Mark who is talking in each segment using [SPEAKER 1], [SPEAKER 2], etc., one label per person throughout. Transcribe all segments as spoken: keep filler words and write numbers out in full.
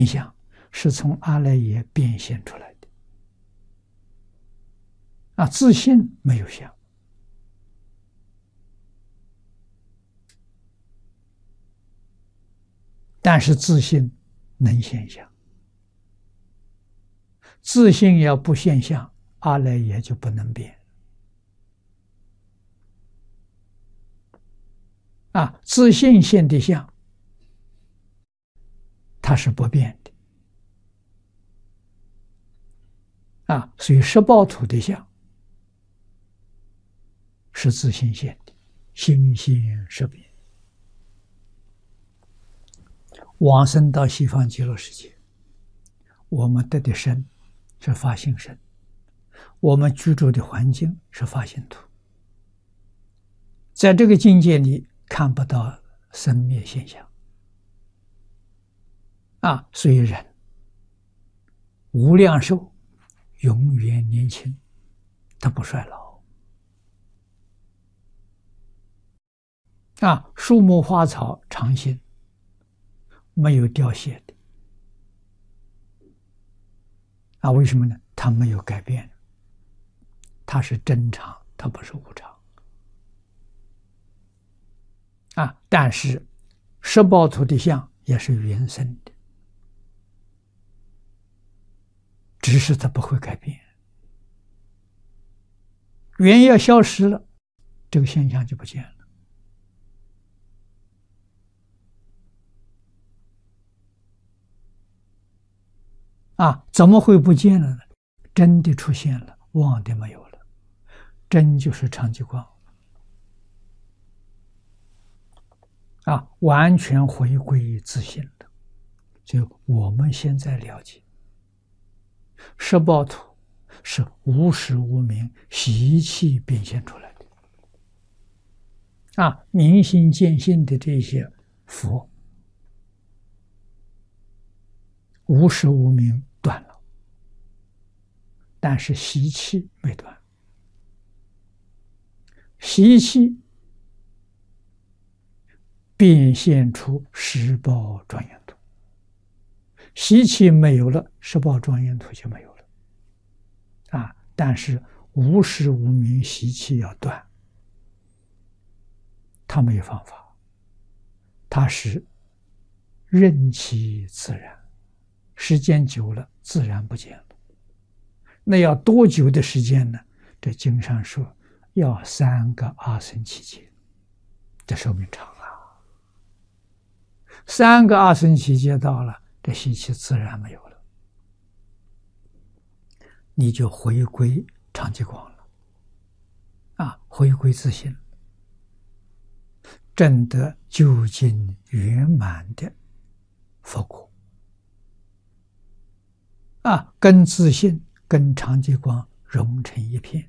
[SPEAKER 1] 相是从阿赖耶变现出来的啊，自信没有相，但是自信能现象。自信要不现象，阿赖耶就不能变啊。自信现的相，它是不变的啊。所以十报土的相是自信现的，心现识变。往生到西方极乐世界，我们得的身是发心身，我们居住的环境是发心土，在这个境界里看不到生灭现象啊，所以人无量寿，永远年轻，他不衰老啊。树木花草常新，没有凋谢的啊，为什么呢？它没有改变，它是真常，它不是无常啊。但是十报土的相也是原生的，只是它不会改变。缘要消失了，这个现象就不见了啊。怎么会不见了呢？真的出现了，妄的没有了，真就是常寂光啊，完全回归自性的。就我们现在了解，十报土是无始无明习气变现出来的啊。明心见性的这些佛，无始无明断了，但是习气没断。习气变现出十报庄严土，习气没有了，十报庄严土就没有了啊。但是无始无明习气要断，它没有方法，它是任其自然，时间久了自然不见了。那要多久的时间呢？这经上说要三个阿僧祇劫，这寿命长啊。三个阿僧祇劫到了，这习气自然没有了，你就回归常寂光了啊，回归自性，证得究竟圆满的佛果啊，跟自性跟常寂光融成一片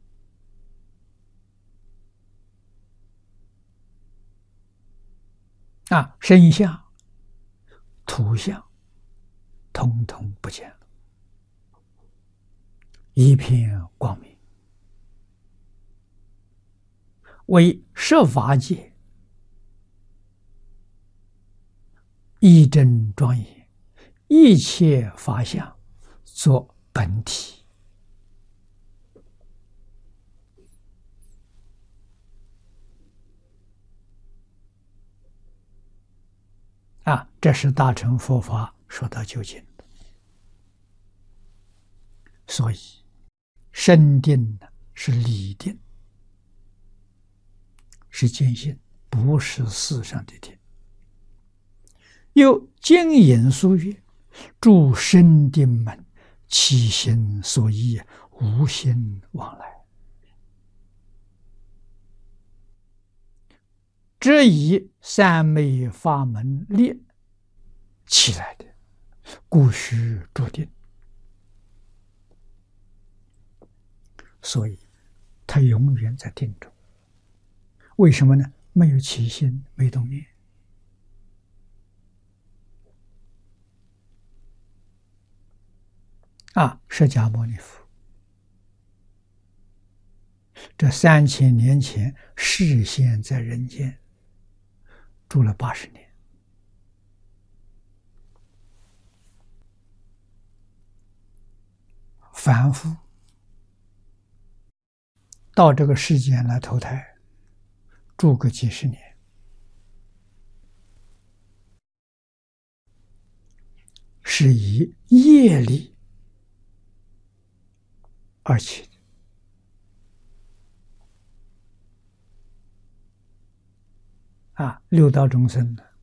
[SPEAKER 1] 啊，身相土相统统不见了，一片光明，为摄法界一真庄严，一切法相作本体啊，这是大乘佛法说到究竟的。所以身定是理定，是见性，不是事上的定。又经引书曰：住身定门，起心所依，无心往来。这以三昧法门列起来的，故须住定。所以他永远在定中。为什么呢？没有起心，没动念啊！释迦牟尼佛这三千年前示现在人间，住了八十年凡夫到这个世间来投胎，住个几十年，是以业力而起的。啊，六道众生呢，